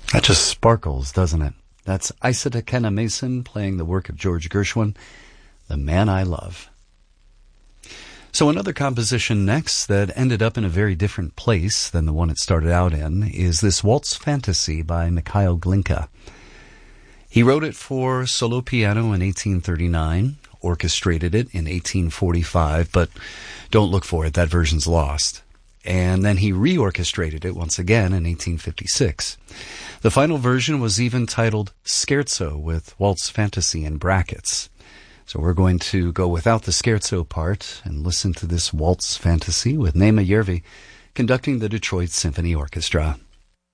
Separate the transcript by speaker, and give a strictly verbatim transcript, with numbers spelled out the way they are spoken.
Speaker 1: That just sparkles, doesn't it? That's Isata Kenna Mason playing the work of George Gershwin, The Man I Love. So another composition next that ended up in a very different place than the one it started out in is this Waltz Fantasy by Mikhail Glinka. He wrote it for solo piano in eighteen thirty-nine, orchestrated it in eighteen forty-five, but don't look for it, that version's lost. And then he reorchestrated it once again in eighteen fifty-six. The final version was even titled Scherzo with Waltz Fantasy in brackets. So we're going to go without the scherzo part and listen to this Waltz Fantasy with Nema Järvi conducting the Detroit Symphony Orchestra.